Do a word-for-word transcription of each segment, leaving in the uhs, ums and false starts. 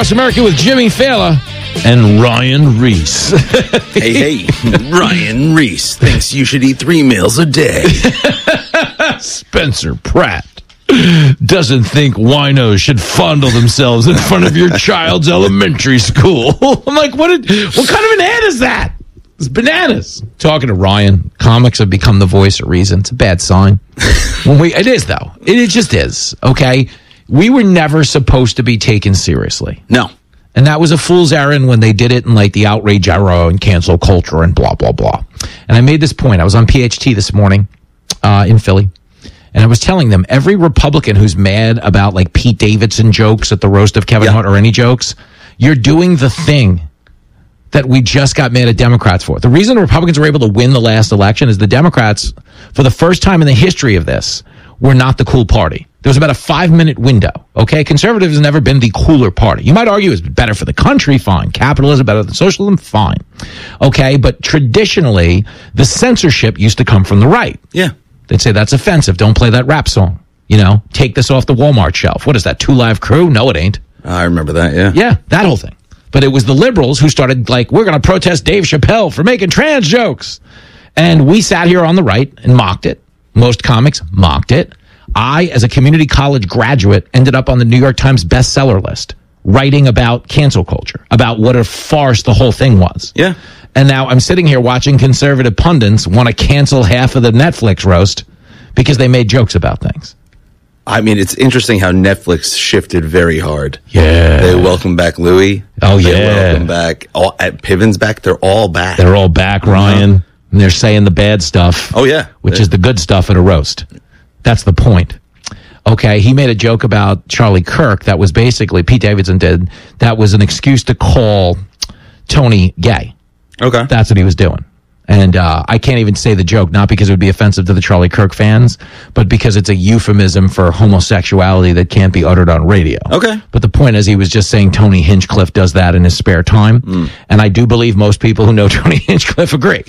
Across America with Jimmy Fallon and Ryan Reese. hey, hey, Ryan Reese thinks you should eat three meals a day. Spencer Pratt doesn't think winos should fondle themselves in front of your child's elementary school. I'm like, what, did, what kind of an ad is that? It's bananas. Talking to Ryan, comics have become the voice of reason. It's a bad sign. When we, it is, though. It, it just is, okay? We were never supposed to be taken seriously. No. And that was a fool's errand when they did it in like the outrage era and cancel culture and blah, blah, blah. And I made this point. I was on P H T this morning uh, in Philly. And I was telling them, every Republican who's mad about like Pete Davidson jokes at the roast of Kevin yeah. Hart or any jokes, you're doing the thing that we just got mad at Democrats for. The reason the Republicans were able to win the last election is the Democrats, for the first time in the history of this, were not the cool party. There was about a five-minute window, okay? Conservatives have never been the cooler party. You might argue it's better for the country, fine. Capitalism, better than socialism, fine. Okay, but traditionally, the censorship used to come from the right. Yeah. They'd say, that's offensive. Don't play that rap song. You know, take this off the Walmart shelf. What is that, Two Live Crew? No, it ain't. I remember that, yeah. Yeah, that whole thing. But it was the liberals who started, like, we're going to protest Dave Chappelle for making trans jokes. And we sat here on the right and mocked it. Most comics mocked it. I, as a community college graduate, ended up on the New York Times bestseller list, writing about cancel culture, about what a farce the whole thing was. Yeah. And now I'm sitting here watching conservative pundits want to cancel half of the Netflix roast because they made jokes about things. I mean, it's interesting how Netflix shifted very hard. Yeah. They welcome back Louis. Oh, they yeah. They welcome back. All, at Piven's back. They're all back. They're all back, Ryan. Uh-huh. And they're saying the bad stuff. Oh, yeah. Which yeah. is the good stuff at a roast. That's the point. Okay, he made a joke about Charlie Kirk that was basically, Pete Davidson did, that was an excuse to call Tony gay. Okay. That's what he was doing. And uh, I can't even say the joke, not because it would be offensive to the Charlie Kirk fans, but because it's a euphemism for homosexuality that can't be uttered on radio. Okay. But the point is, he was just saying Tony Hinchcliffe does that in his spare time. Mm. And I do believe most people who know Tony Hinchcliffe agree.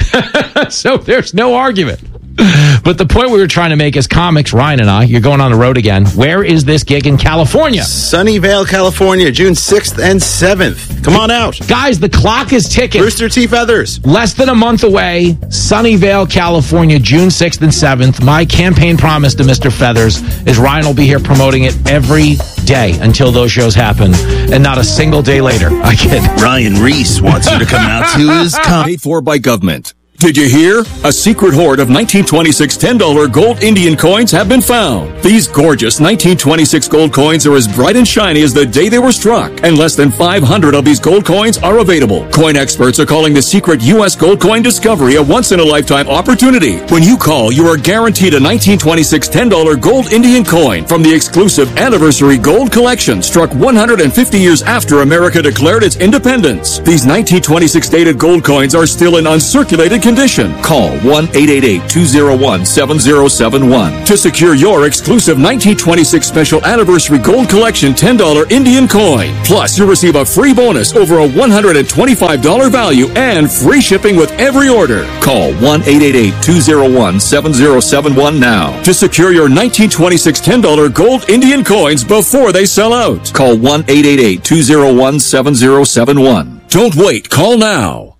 So there's no argument. But the point we were trying to make as comics, Ryan and I, you're going on the road again. Where is this gig in California? Sunnyvale, California, June sixth and seventh. Come on out. Guys, the clock is ticking. Rooster T. Feathers. Less than a month away. Sunnyvale, California, June sixth and seventh. My campaign promise to Mister Feathers is Ryan will be here promoting it every day until those shows happen, and not a single day later. I kid. Ryan Reese wants you to come out to his con- Paid for by government. Did you hear? A secret hoard of nineteen twenty-six ten dollar gold Indian coins have been found. These gorgeous nineteen twenty-six gold coins are as bright and shiny as the day they were struck, and less than five hundred of these gold coins are available. Coin experts are calling the secret U S gold coin discovery a once-in-a-lifetime opportunity. When you call, you are guaranteed a nineteen twenty-six ten dollar gold Indian coin from the exclusive Anniversary Gold Collection, struck one hundred fifty years after America declared its independence. These nineteen twenty-six dated gold coins are still in uncirculated condition. Call one eight eight eight, two oh one, seven oh seven one to secure your exclusive nineteen twenty-six Special Anniversary Gold Collection ten dollar Indian coin. Plus, you'll receive a free bonus over a one hundred twenty-five dollars value and free shipping with every order. Call one eight eight eight, two oh one, seven oh seven one now to secure your nineteen twenty-six ten dollar gold Indian coins before they sell out. Call one eight eight eight, two oh one, seven oh seven one. Don't wait. Call now.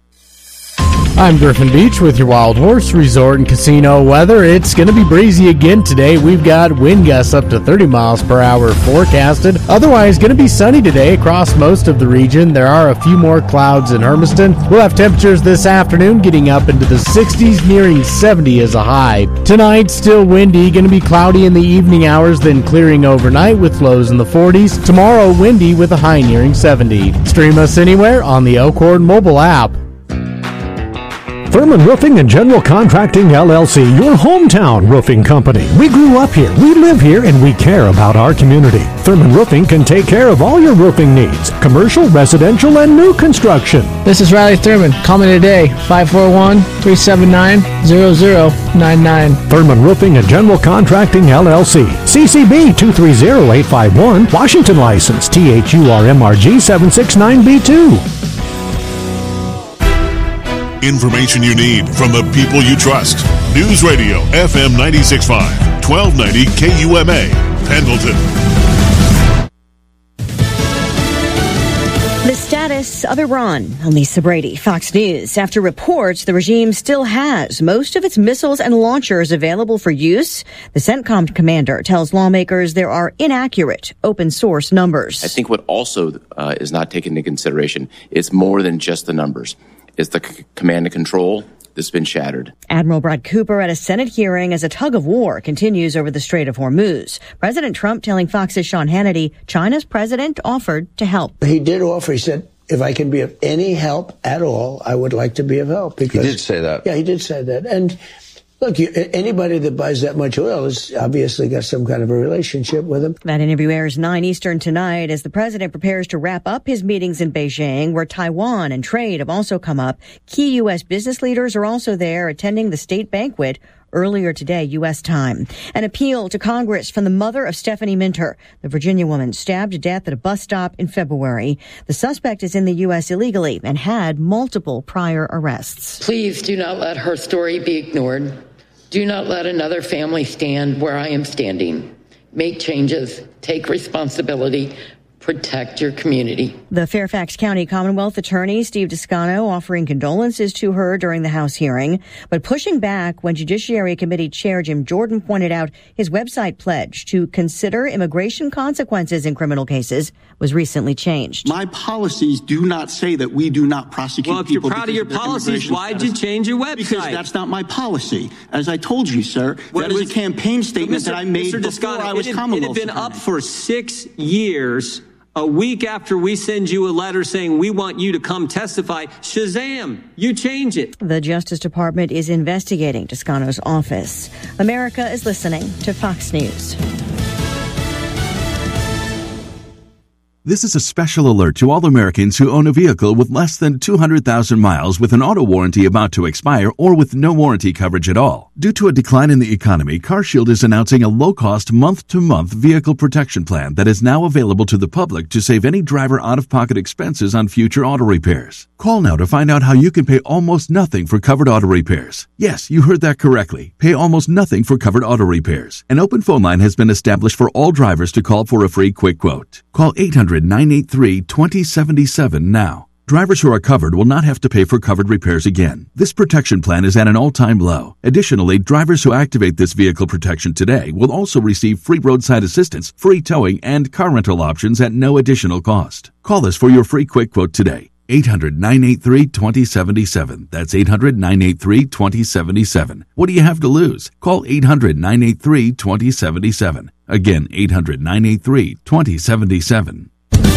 I'm Griffin Beach with your Wild Horse Resort and Casino weather. It's going to be breezy again today. We've got wind gusts up to thirty miles per hour forecasted. Otherwise, going to be sunny today across most of the region. There are a few more clouds in Hermiston. We'll have temperatures this afternoon getting up into the sixties, nearing seventy as a high. Tonight, still windy, going to be cloudy in the evening hours, then clearing overnight with lows in the forties. Tomorrow, windy with a high nearing seventy. Stream us anywhere on the Elkhorn mobile app. Thurman Roofing and General Contracting, L L C, your hometown roofing company. We grew up here, we live here, and we care about our community. Thurman Roofing can take care of all your roofing needs, commercial, residential, and new construction. This is Riley Thurman. Call me today, five four one, three seven nine, zero zero nine nine. Thurman Roofing and General Contracting, L L C, C C B two three zero eight five one, Washington license, T H U R M R G seven six nine B two. Information you need from the people you trust. News Radio F M ninety-six point five, twelve ninety K U M A, Pendleton. This Other Ron, I'm Lisa Brady, Fox News. After reports the regime still has most of its missiles and launchers available for use, the CENTCOM commander tells lawmakers there are inaccurate open source numbers. I think what also uh, is not taken into consideration is more than just the numbers. It's the c- command and control that's been shattered. Admiral Brad Cooper at a Senate hearing as a tug of war continues over the Strait of Hormuz. President Trump telling Fox's Sean Hannity China's president offered to help. He did offer. He said, if I can be of any help at all, I would like to be of help. Because, he did say that. Yeah, he did say that. And look, you, anybody that buys that much oil has obviously got some kind of a relationship with him. That interview airs nine Eastern tonight as the president prepares to wrap up his meetings in Beijing, where Taiwan and trade have also come up. Key U S business leaders are also there attending the state banquet earlier today, U S time. An appeal to Congress from the mother of Stephanie Minter, the Virginia woman stabbed to death at a bus stop in February. The suspect is in the U S illegally and had multiple prior arrests. Please do not let her story be ignored. Do not let another family stand where I am standing. Make changes, take responsibility, protect your community. The Fairfax County Commonwealth Attorney, Steve Descano, offering condolences to her during the House hearing, but pushing back when Judiciary Committee Chair Jim Jordan pointed out his website pledge to consider immigration consequences in criminal cases was recently changed. My policies do not say that we do not prosecute well, if people. You're proud of your policies, why'd you change your website? Because that's not my policy. As I told you, sir, well, that was, is a campaign statement Mister that I made Mister before Descano, I was it had, Commonwealth It had been attorney. up for six years. A week after we send you a letter saying we want you to come testify, shazam, you change it. The Justice Department is investigating Descano's office. America is listening to Fox News. This is a special alert to all Americans who own a vehicle with less than two hundred thousand miles with an auto warranty about to expire or with no warranty coverage at all. Due to a decline in the economy, CarShield is announcing a low-cost month-to-month vehicle protection plan that is now available to the public to save any driver out-of-pocket expenses on future auto repairs. Call now to find out how you can pay almost nothing for covered auto repairs. Yes, you heard that correctly. Pay almost nothing for covered auto repairs. An open phone line has been established for all drivers to call for a free quick quote. Call eight hundred, nine eight three, two zero seven seven now. Drivers who are covered will not have to pay for covered repairs again. This protection plan is at an all-time low. Additionally, drivers who activate this vehicle protection today will also receive free roadside assistance, free towing, and car rental options at no additional cost. Call us for your free quick quote today. eight hundred, nine eight three, two zero seven seven. That's eight hundred, nine eight three, two zero seven seven. What do you have to lose? Call eight hundred, nine eight three, two zero seven seven. Again, eight hundred, nine eight three, two zero seven seven.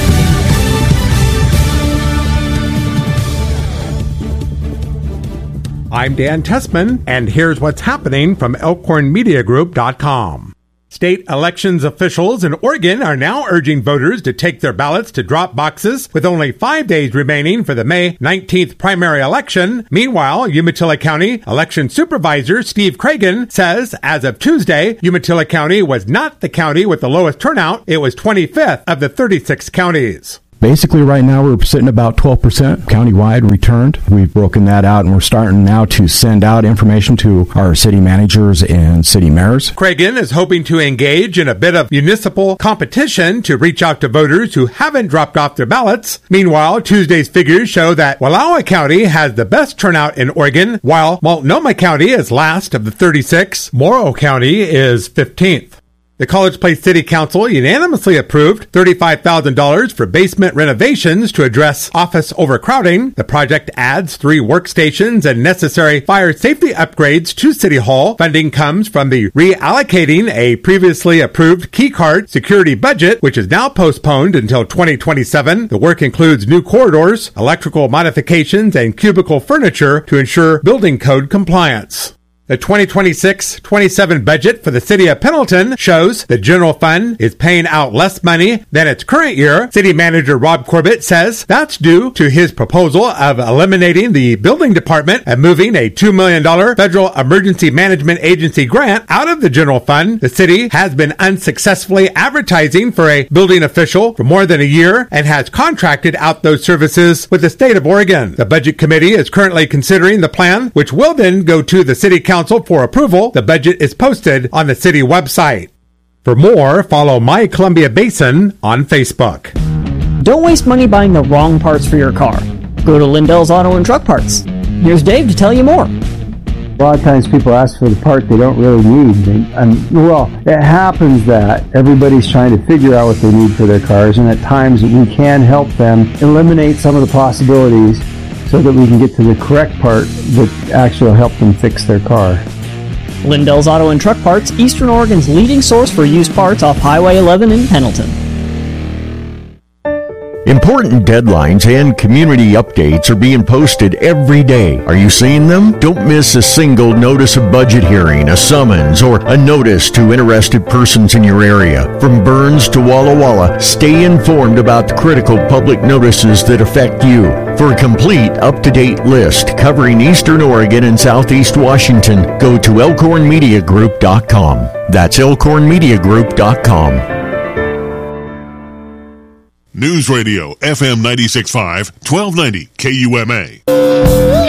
I'm Dan Tessman, and here's what's happening from elkhorn media group dot com. State elections officials in Oregon are now urging voters to take their ballots to drop boxes with only five days remaining for the May nineteenth primary election. Meanwhile, Umatilla County election supervisor Steve Cragen says as of Tuesday, Umatilla County was not the county with the lowest turnout. It was twenty-fifth of the thirty-six counties. Basically, right now, we're sitting about twelve percent countywide returned. We've broken that out, and we're starting now to send out information to our city managers and city mayors. Cragen is hoping to engage in a bit of municipal competition to reach out to voters who haven't dropped off their ballots. Meanwhile, Tuesday's figures show that Wallowa County has the best turnout in Oregon, while Multnomah County is last of the thirty-six. Morrow County is fifteenth. The College Place City Council unanimously approved thirty-five thousand dollars for basement renovations to address office overcrowding. The project adds three workstations and necessary fire safety upgrades to City Hall. Funding comes from the reallocating a previously approved keycard security budget, which is now postponed until twenty twenty-seven. The work includes new corridors, electrical modifications, and cubicle furniture to ensure building code compliance. The twenty twenty-six twenty-seven budget for the city of Pendleton shows the general fund is paying out less money than its current year. City manager Rob Corbett says that's due to his proposal of eliminating the building department and moving a two million dollars federal emergency management agency grant out of the general fund. The city has been unsuccessfully advertising for a building official for more than a year and has contracted out those services with the state of Oregon. The budget committee is currently considering the plan, which will then go to the city council for approval. The budget is posted on the city website. For more, follow My Columbia Basin on Facebook. Don't waste money buying the wrong parts for your car. Go to Lindell's Auto and Truck Parts. Here's Dave to tell you more. A lot of times people ask for the part they don't really need. And, and, well, it happens that everybody's trying to figure out what they need for their cars, and at times we can help them eliminate some of the possibilities so that we can get to the correct part that actually will help them fix their car. Lindell's Auto and Truck Parts, Eastern Oregon's leading source for used parts off Highway eleven in Pendleton. Important deadlines and community updates are being posted every day. Are you seeing them? Don't miss a single notice of budget hearing, a summons, or a notice to interested persons in your area. From Burns to Walla Walla, stay informed about the critical public notices that affect you. For a complete, up-to-date list covering Eastern Oregon and Southeast Washington, go to elkhorn media group dot com. That's elkhorn media group dot com. News Radio, F M ninety-six point five, twelve ninety K U M A.